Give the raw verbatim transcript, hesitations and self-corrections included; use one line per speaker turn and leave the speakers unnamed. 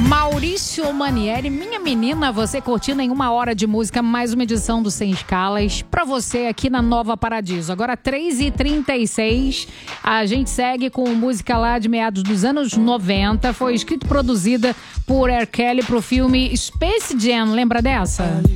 Maurício Manieri, minha menina, você curtindo em uma hora de música, mais uma edição do Sem Escalas pra você aqui na Nova Paradiso. Agora três e trinta e seis, a gente segue com música lá de meados dos anos noventa, foi escrita e produzida por R. Kelly pro filme Space Jam, lembra dessa?